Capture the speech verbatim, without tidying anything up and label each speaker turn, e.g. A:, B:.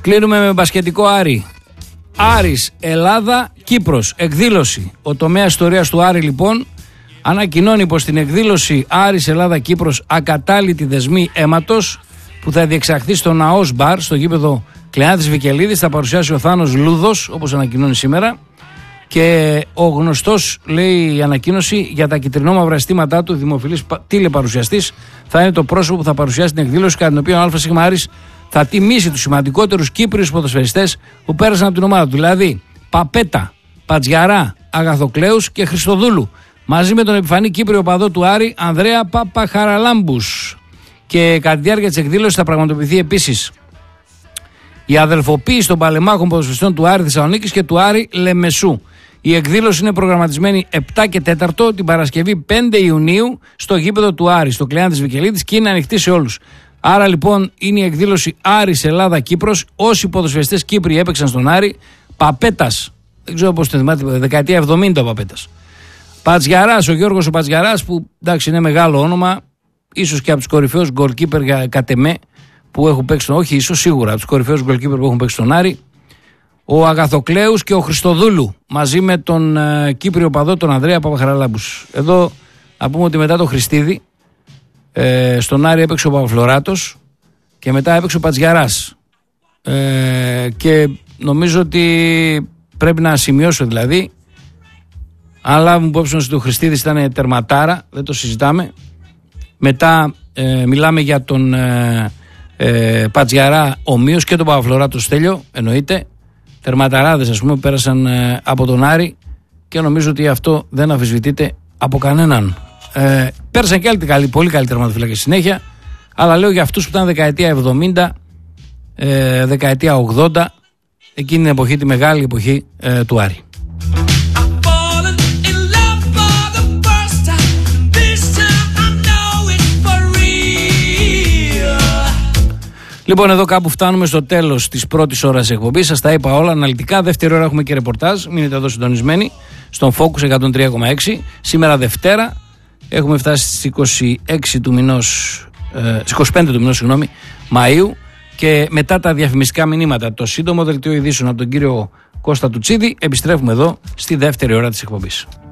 A: Κλείνουμε με μπασκετικό Άρη. Άρης, Ελλάδα, Κύπρος. Εκδήλωση. Ο τομέας ιστορίας του Άρη λοιπόν ανακοινώνει πως στην εκδήλωση Άρης, Ελλάδα, Κύπρος ακατάλητη δεσμή αίματος που θα διεξαχθεί στο Ναός Μπαρ, στο γήπεδο Κλεάνθης Βικελίδης, θα παρουσιάσει ο Θάνος Λούδος, όπως ανακοινώνει σήμερα. Και ο γνωστός, λέει η ανακοίνωση, για τα κυτρινόμαυρα αισθήματά του, δημοφιλής τηλεπαρουσιαστής, θα είναι το πρόσωπο που θα παρουσιάσει την εκδήλωση, κατά την οποία ο ΑΣ Άρης θα τιμήσει τους σημαντικότερους Κύπριους ποδοσφαιριστές που πέρασαν από την ομάδα του. Δηλαδή Παπέτα, Πατζιαρά, Αγαθοκλέους και Χριστοδούλου. Μαζί με τον επιφανή Κύπριο παδό του Άρη, Ανδρέα Παπαχαραλάμπους. Και κατά τη διάρκεια της εκδήλωσης θα πραγματοποιηθεί επίσης η αδελφοποίηση των παλεμάχων ποδοσφαιριστών του Άρη Θεσσαλονίκης και του Άρη Λεμεσού. Η εκδήλωση είναι προγραμματισμένη επτά και τέσσερα την Παρασκευή πέντε Ιουνίου στο γήπεδο του Άρη, στο Κλεάνθης Βικελίδης, και είναι ανοιχτή σε όλους. Άρα λοιπόν είναι η εκδήλωση Άρης, Ελλάδα, Κύπρος. Όσοι ποδοσφαιριστές Κύπροι έπαιξαν στον Άρη, Παπέτας, δεν ξέρω πώς το θυμάται, δεκαετία εβδομήντα ο Παπέτας. Πατζιαράς, ο Γιώργος ο Πατζιαράς, που εντάξει είναι μεγάλο όνομα, ίσως και από τους κορυφαίους γκολκίπερ κατ' εμέ που έχουν παίξει, όχι ίσως σίγουρα από τους κορυφαίους γκολκίπερ που έχουν παίξει στον Άρη. Ο Αγαθοκλέους και ο Χριστοδούλου, μαζί με τον ε, Κύπριο παδό, τον Ανδρέα Παπαχαραλάμπους. Εδώ να πούμε ότι μετά το Χριστίδη, ε, στον Άρη έπαιξε ο Παπαφλωράτος και μετά έπαιξε ο Πατζιαράς. Ε, και νομίζω ότι πρέπει να σημειώσω δηλαδή, αν λάβουμε υπόψη ότι ο Χριστίδης ήταν τερματάρα, δεν το συζητάμε. Μετά ε, μιλάμε για τον ε, ε, Πατζιαρά ομοίως και τον Παπαφλωράτο Στέλιο, εννοείται. Τερματαράδες, ας πούμε, πέρασαν ε, από τον Άρη και νομίζω ότι αυτό δεν αμφισβητείται από κανέναν. Ε, πέρασαν και άλλοι καλοί, πολύ καλοί τερματοφύλακες συνέχεια, αλλά λέω για αυτούς που ήταν δεκαετία εβδομήντα, ε, δεκαετία ογδόντα, εκείνη την εποχή, τη μεγάλη εποχή ε, του Άρη. Λοιπόν, εδώ κάπου φτάνουμε στο τέλος της πρώτης ώρας εκπομπής. Σας τα είπα όλα αναλυτικά. Δεύτερη ώρα έχουμε και ρεπορτάζ. Μείνετε εδώ συντονισμένοι στον Focus εκατόν τρία κόμμα έξι. Σήμερα Δευτέρα έχουμε φτάσει στις είκοσι έξι του μηνός, ε, στις είκοσι πέντε του μηνός, συγγνώμη, Μαΐου. Και μετά τα διαφημιστικά μηνύματα, το σύντομο δελτίο ειδήσεων από τον κύριο Κώστα Τουτσίδη, επιστρέφουμε εδώ στη δεύτερη ώρα της εκπομπής.